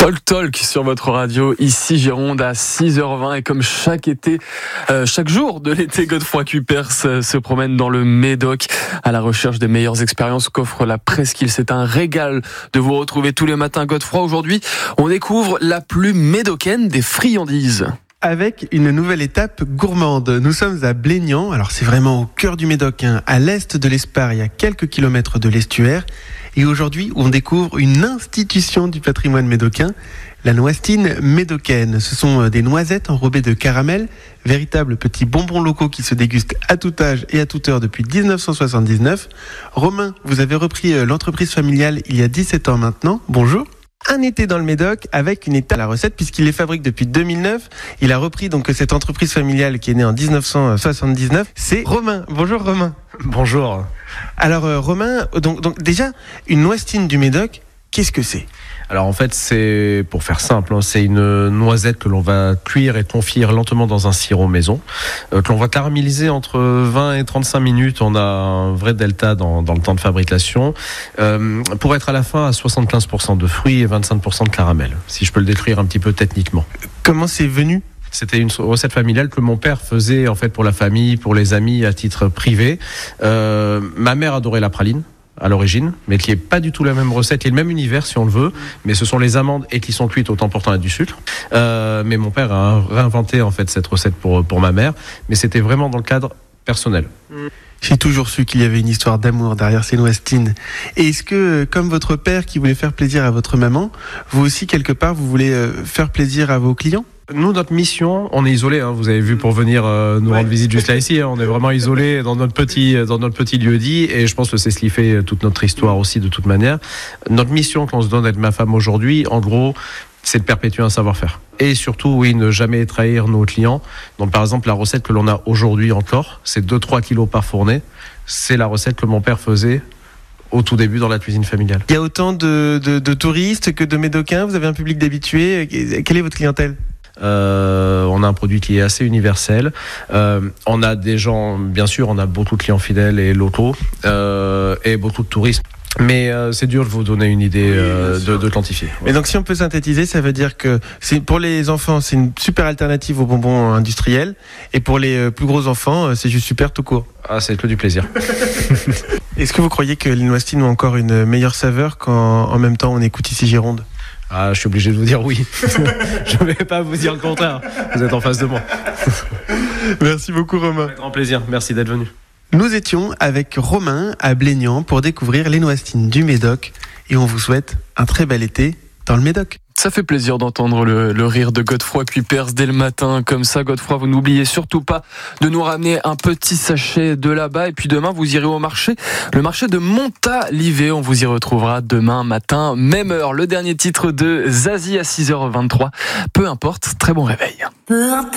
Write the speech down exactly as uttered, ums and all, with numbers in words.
Talk Talk sur votre radio, ici Gironde à six heures vingt, et comme chaque été, euh, chaque jour de l'été, Godefroy Cuypers euh, se promène dans le Médoc à la recherche des meilleures expériences qu'offre la presqu'île. C'est un régal de vous retrouver tous les matins, Godefroy. Aujourd'hui, on découvre la plus médocaine des friandises. Avec une nouvelle étape gourmande. Nous sommes à Blénian, alors c'est vraiment au cœur du Médoc, hein, à l'est de l'Esparre, à quelques kilomètres de l'estuaire. Et aujourd'hui, on découvre une institution du patrimoine médocain, la noisestine médocaine. Ce sont des noisettes enrobées de caramel, véritables petits bonbons locaux qui se dégustent à tout âge et à toute heure depuis dix-neuf cent soixante-dix-neuf. Romain, vous avez repris l'entreprise familiale il y a dix-sept ans maintenant. Bonjour. Un été dans le Médoc avec une étape à la recette puisqu'il les fabrique depuis deux mille neuf. Il a repris donc cette entreprise familiale qui est née en dix-neuf cent soixante-dix-neuf. C'est Romain. Bonjour Romain. Bonjour. Alors euh, Romain, donc, donc déjà une noisestine du Médoc, qu'est-ce que c'est ? Alors en fait, c'est, pour faire simple, hein, c'est une noisette que l'on va cuire et confire lentement dans un sirop maison, euh, que l'on va caraméliser entre vingt et trente-cinq minutes. On a un vrai delta dans, dans le temps de fabrication, euh, pour être à la fin à soixante-quinze pour cent de fruits et vingt-cinq pour cent de caramel, si je peux le décrire un petit peu techniquement. Comment c'est venu ? C'était une recette familiale que mon père faisait en fait pour la famille, pour les amis, à titre privé. Euh, ma mère adorait la praline à l'origine, mais qui est pas du tout la même recette, qui est le même univers si on le veut, mais ce sont les amandes et qui sont cuites autant portant à du sucre. Euh, mais mon père a réinventé en fait cette recette pour pour ma mère, mais c'était vraiment dans le cadre personnel. J'ai toujours su qu'il y avait une histoire d'amour derrière ces noisestines. Et est-ce que, comme votre père qui voulait faire plaisir à votre maman, vous aussi quelque part vous voulez faire plaisir à vos clients ? Nous, notre mission, on est isolé. Hein, vous avez vu pour venir euh, nous ouais. rendre visite juste là ici. Hein, on est vraiment isolé dans notre petit dans notre petit lieu dit. Et je pense que c'est ce qui fait toute notre histoire aussi de toute manière. Notre mission qu'on se donne avec ma femme aujourd'hui, en gros, c'est de perpétuer un savoir-faire. Et surtout, oui, ne jamais trahir nos clients. Donc, par exemple, la recette que l'on a aujourd'hui encore, c'est deux à trois kilos par fournée. C'est la recette que mon père faisait au tout début dans la cuisine familiale. Il y a autant de, de, de touristes que de Médocains. Vous avez un public d'habitués. Quelle est votre clientèle ? Euh, on a un produit qui est assez universel. Euh, on a des gens, bien sûr, on a beaucoup de clients fidèles et locaux euh, et beaucoup de touristes. Mais euh, c'est dur de vous donner une idée euh, de, de quantifier. Mais donc si on peut synthétiser, ça veut dire que c'est, pour les enfants, c'est une super alternative aux bonbons industriels. Et pour les euh, plus gros enfants, c'est juste super tout court. Ah, c'est que du plaisir. Est-ce que vous croyez que les noisestines ont encore une meilleure saveur quand en même temps on écoute ici Gironde ? Ah, je suis obligé de vous dire oui. Je ne vais pas vous dire le contraire. Vous êtes en face de moi. Merci beaucoup Romain. Avec grand plaisir. Merci d'être venu. Nous étions avec Romain à Blénian pour découvrir les noisestines du Médoc et on vous souhaite un très bel été dans le Médoc. Ça fait plaisir d'entendre le, le rire de Godefroy Cuypers dès le matin. Comme ça, Godefroy, vous n'oubliez surtout pas de nous ramener un petit sachet de là-bas. Et puis demain, vous irez au marché, le marché de Montalivet. On vous y retrouvera demain matin, même heure. Le dernier titre de Zazie à six heures vingt-trois. Peu importe, très bon réveil.